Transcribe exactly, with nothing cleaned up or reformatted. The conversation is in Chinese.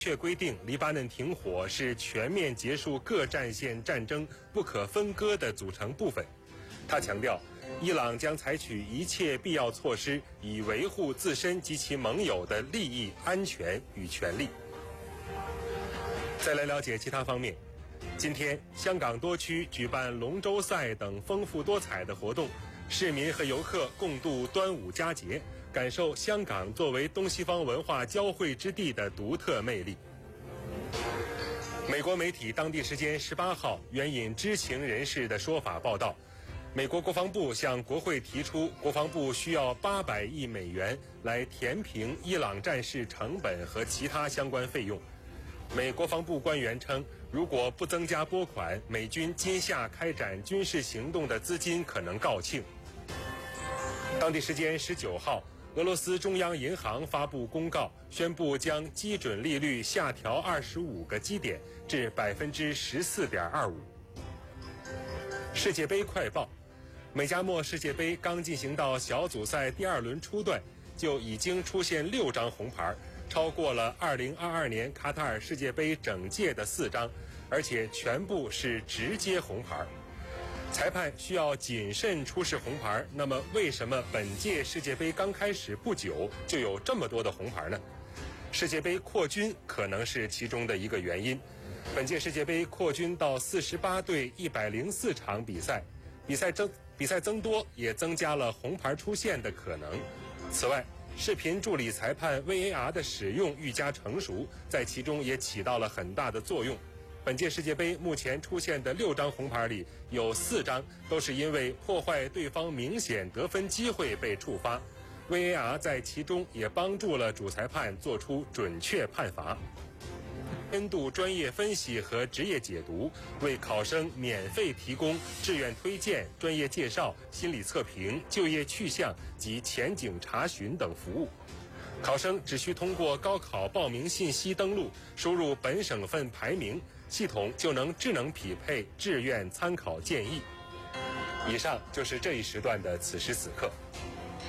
确规定，黎巴嫩停火是全面结束各战线战争不可分割的组成部分。他强调，伊朗将采取一切必要措施，以维护自身及其盟友的利益、安全与权利。再来了解其他方面。今天，香港多区举办龙舟赛等丰富多彩的活动，市民和游客共度端午佳节，感受香港作为东西方文化交汇之地的独特魅力。美国媒体当地时间十八号援引知情人士的说法报道，美国国防部向国会提出，国防部需要八百亿美元来填平伊朗战事成本和其他相关费用。美国防部官员称，如果不增加拨款，美军今夏开展军事行动的资金可能告罄。当地时间十九号，俄罗斯中央银行发布公告，宣布将基准利率下调二十五个基点至百分之十四点二五。世界杯快报：美加墨世界杯刚进行到小组赛第二轮初段，就已经出现六张红牌，超过了二零二二年卡塔尔世界杯整届的四张，而且全部是直接红牌。裁判需要谨慎出示红牌，那么为什么本届世界杯刚开始不久就有这么多的红牌呢？世界杯扩军可能是其中的一个原因。本届世界杯扩军到四十八队一百零四场比赛，比赛增比赛增多也增加了红牌出现的可能。此外，视频助理裁判 V A R 的使用愈加成熟，在其中也起到了很大的作用。本届世界杯目前出现的六张红牌里，有四张都是因为破坏对方明显得分机会被触发， V A R 在其中也帮助了主裁判做出准确判罚。深度专业分析和职业解读，为考生免费提供志愿推荐、专业介绍、心理测评、就业去向及前景查询等服务。考生只需通过高考报名信息登录，输入本省份排名，系统就能智能匹配志愿参考建议。以上就是这一时段的此时此刻。